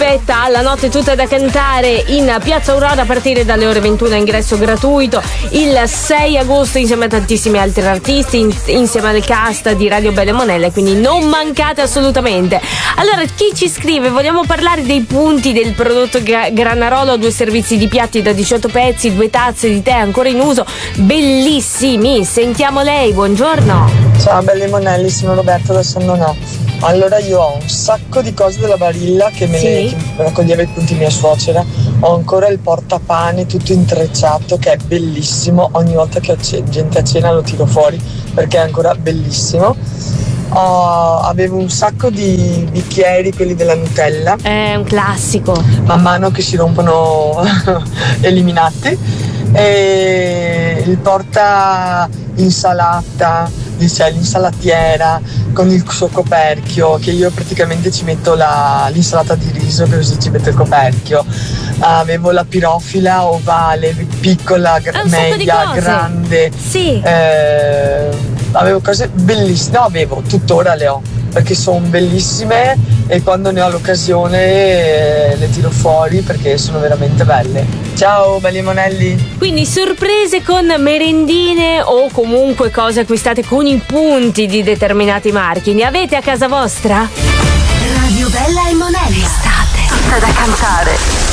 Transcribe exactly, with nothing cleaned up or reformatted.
diretta alla Notte Tutta da Cantare in Piazza Aurora a partire dalle ore ventuno, ingresso gratuito il sei agosto insieme a tantissimi altri artisti, in, insieme al cast di Radio Belle Monelle, quindi non mancate assolutamente. Allora, chi ci scrive? Vogliamo parlare dei punti del prodotto Gra- Granarolo, due servizi di piatti da diciotto pezzi, due tazze di tè ancora in uso, bellissimi. Sentiamo lei, buongiorno. Ciao Belle Monelli, sono Roberta da San Donà. Allora, io ho un sacco di cose della Barilla che me, Sì. le, che me raccoglieva i punti mia suocera. Ho ancora il portapane tutto intrecciato che è bellissimo, ogni volta che ho ce- gente a cena lo tiro fuori perché è ancora bellissimo. Ho, avevo un sacco di bicchieri, quelli della Nutella, È un classico. man mano che si rompono eliminati, e il porta insalata, cioè l'insalatiera con il suo coperchio, che io praticamente ci metto la, l'insalata di riso, così ci metto il coperchio. Avevo la pirofila ovale, piccola, gra- Ah, un sacco di media, cose. grande. Sì. Eh, avevo cose bellissime, no, avevo, tuttora le ho, perché sono bellissime e quando ne ho l'occasione eh, le tiro fuori perché sono veramente belle. Ciao belli monelli. Quindi sorprese con merendine o comunque cose acquistate con i punti di determinati marchi. Ne avete a casa vostra? Radio Bella e Monelli. Estate. Tutta da cantare.